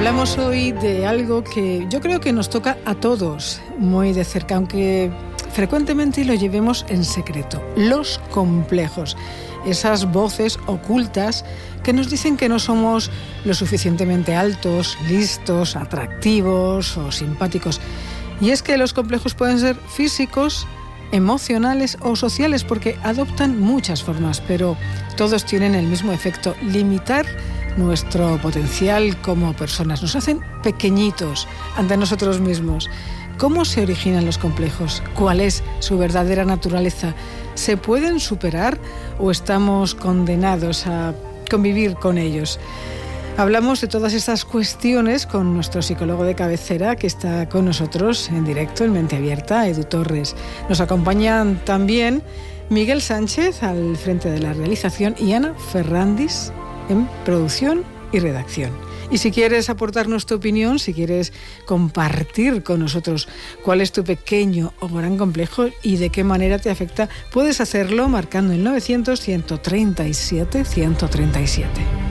Hablamos hoy de algo que yo creo que nos toca a todos muy de cerca, aunque frecuentemente lo llevemos en secreto. Los complejos, esas voces ocultas que nos dicen que no somos lo suficientemente altos, listos, atractivos o simpáticos. Y es que los complejos pueden ser físicos, emocionales o sociales, porque adoptan muchas formas, pero todos tienen el mismo efecto: limitar nuestro potencial como personas. Nos hacen pequeñitos ante nosotros mismos. ¿Cómo se originan los complejos? ¿Cuál es su verdadera naturaleza? ¿Se pueden superar o estamos condenados a convivir con ellos? Hablamos de todas estas cuestiones con nuestro psicólogo de cabecera, que está con nosotros en directo en Mente Abierta, Edu Torres. Nos acompañan también Miguel Sánchez al frente de la realización y Ana Ferrandis en producción y redacción. Y si quieres aportarnos tu opinión, si quieres compartir con nosotros cuál es tu pequeño o gran complejo y de qué manera te afecta, puedes hacerlo marcando el 900 137 137.